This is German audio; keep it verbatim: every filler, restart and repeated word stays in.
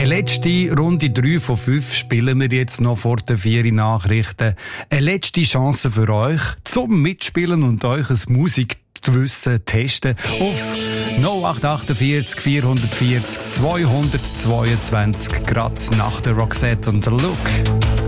letzte Runde drei von fünf spielen wir jetzt noch vor den vier Nachrichten. Eine letzte Chance für euch zum Mitspielen und euch ein Musikwissen testen auf null acht achtundvierzig vierhundertvierzig zweihundertzweiundzwanzig, gerade nach der Roxette und der Look.